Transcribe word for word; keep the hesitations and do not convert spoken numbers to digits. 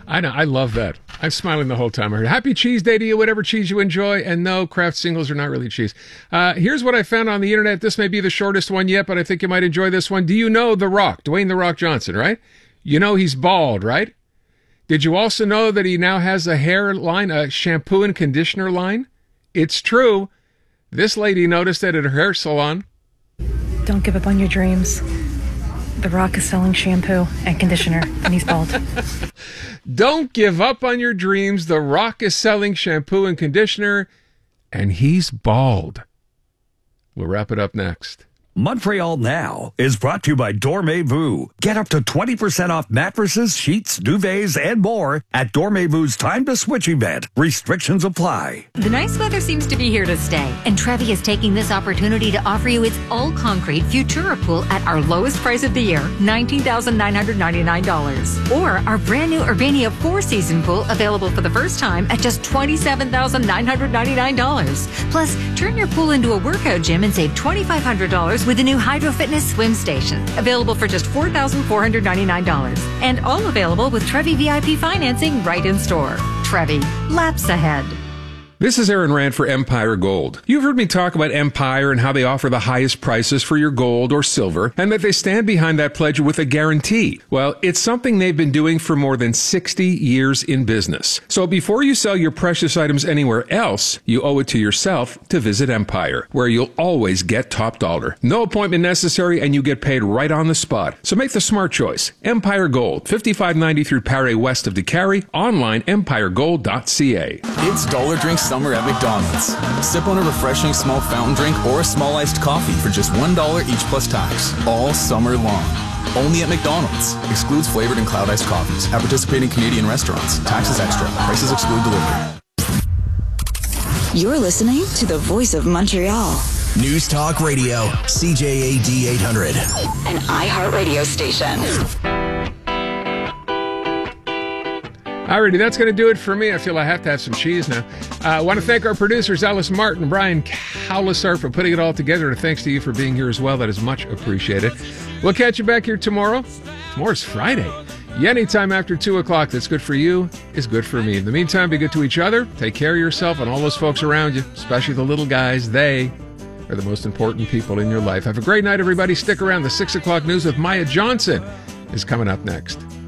I know. I love that. I'm smiling the whole time. I heard happy cheese day to you, whatever cheese you enjoy. And no, Kraft singles are not really cheese. Uh, here's what I found on the internet. This may be the shortest one yet, but I think you might enjoy this one. Do you know The Rock, Dwayne The Rock Johnson, right? You know he's bald, right? Did you also know that he now has a hair line, a shampoo and conditioner line? It's true. This lady noticed it at her hair salon. Don't give up on your dreams. The Rock is selling shampoo and conditioner, and he's bald. Don't give up on your dreams. The Rock is selling shampoo and conditioner, and he's bald. We'll wrap it up next. Montreal Now is brought to you by Dormez-vous. Get up to twenty percent off mattresses, sheets, duvets, and more at Dormez-vou's Time to Switch event. Restrictions apply. The nice weather seems to be here to stay, and Trevi is taking this opportunity to offer you its all-concrete Futura pool at our lowest price of the year, nineteen thousand nine hundred ninety-nine dollars. Or our brand new Urbania four-season pool available for the first time at just twenty-seven thousand nine hundred ninety-nine dollars. Plus, turn your pool into a workout gym and save twenty-five hundred dollars with the new Hydro Fitness swim station, available for just four thousand four hundred ninety-nine dollars. And all available with Trevi V I P financing right in store. Trevi, laps ahead. This is Aaron Rand for Empire Gold. You've heard me talk about Empire and how they offer the highest prices for your gold or silver, and that they stand behind that pledge with a guarantee. Well, it's something they've been doing for more than sixty years in business. So before you sell your precious items anywhere else, you owe it to yourself to visit Empire, where you'll always get top dollar. No appointment necessary, and you get paid right on the spot. So make the smart choice. Empire Gold, fifty-five ninety-three Paré west of DeCarry, online empire gold dot c a. It's Dollar Drinks Summer at McDonald's. Sip on a refreshing small fountain drink or a small iced coffee for just one dollar each plus tax, all summer long. Only at McDonald's. Excludes flavored and cloud iced coffees. At participating Canadian restaurants. Taxes extra. Prices exclude delivery. You're listening to the Voice of Montreal. News Talk Radio, C J A D eight hundred. An iHeartRadio station. Alrighty, that's going to do it for me. I feel I have to have some cheese now. Uh, I want to thank our producers, Alice Martin, Brian Cowlisar, for putting it all together, and thanks to you for being here as well. That is much appreciated. We'll catch you back here tomorrow. Tomorrow's Friday. Yeah, anytime after two o'clock that's good for you is good for me. In the meantime, be good to each other. Take care of yourself and all those folks around you, especially the little guys. They are the most important people in your life. Have a great night, everybody. Stick around. The six o'clock news with Maya Johnson is coming up next.